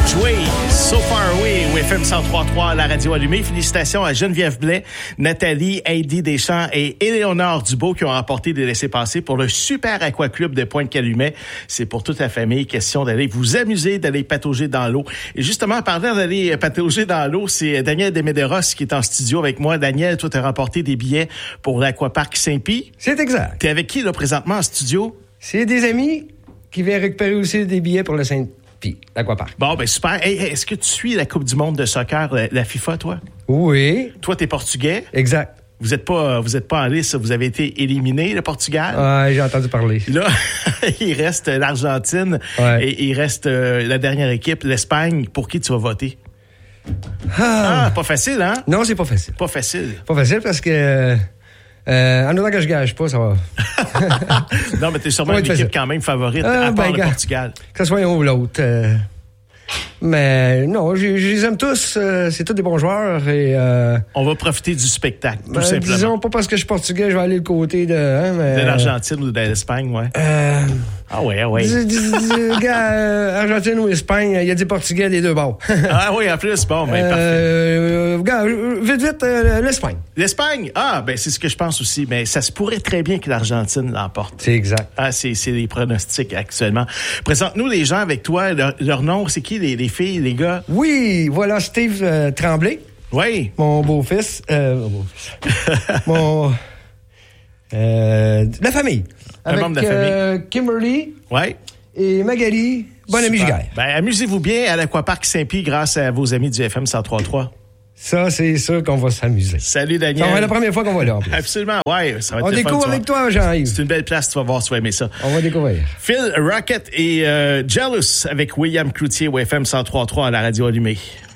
Joey, So Far Away, au FM 103.3, la radio allumée. Félicitations à Geneviève Blais, Nathalie, Heidi Deschamps et Éléonore Dubois qui ont remporté des laissez-passer pour le Super Aqua Club de Pointe-Calumet. C'est pour toute la famille, question d'aller vous amuser, d'aller patauger dans l'eau. Et justement, en parlant d'aller patauger dans l'eau, c'est Daniel Desméderos qui est en studio avec moi. Daniel, toi, t'as remporté des billets pour l'Aquapark Saint-Pie. C'est exact. T'es avec qui, là, présentement, en studio? C'est des amis qui viennent récupérer aussi des billets pour le Saint-Pie, l'Aquapark. Bon, ben super. Hey, est-ce que tu suis la Coupe du monde de soccer, la FIFA, toi? Oui. Toi, t'es portugais. Exact. Vous êtes pas en lice, vous avez été éliminé, le Portugal. Ouais, j'ai entendu parler. Là, il reste l'Argentine et il reste la dernière équipe, l'Espagne. Pour qui tu vas voter? Pas facile, hein? Non, c'est pas facile. Pas facile. Pas facile parce que en autant que je gage pas, ça va. Non, mais t'es sûrement une équipe quand même favorite, à part le Portugal. Que ce soit un ou l'autre. Mais non, je les aime tous. C'est tous des bons joueurs. Et, on va profiter du spectacle, tout simplement. Disons, pas parce que je suis portugais, je vais aller le côté de... de l'Argentine ou de l'Espagne, ouais. Ah ouais. Gars, Argentine ou Espagne, il y a des Portugais des deux bords. Ah oui, en plus, bon, ben parfait. Gars, vite, l'Espagne. L'Espagne? Ah, ben c'est ce que je pense aussi. Mais ça se pourrait très bien que l'Argentine l'emporte. C'est exact. Ah, c'est les pronostics actuellement. Présente-nous les gens avec toi. Leur nom, c'est qui, les filles, les gars? Oui, voilà Steve Tremblay. Oui. Mon beau-fils. La famille. Avec membre de la famille. Kimberly. Oui. Et Magali, bonne amie Giguère. Ben, amusez-vous bien à l'Aquapark Saint-Pie grâce à vos amis du FM 103.3. Ça, c'est sûr qu'on va s'amuser. Salut, Daniel. Ça va être la première fois qu'on va là, en plus. Absolument, ouais. Ça va être on découvre avec toi, Jean-Yves. C'est une belle place, tu vas voir, tu vas aimer ça. On va découvrir. Phil Rocket et Jealous avec William Cloutier au FM 103.3 à la radio allumée.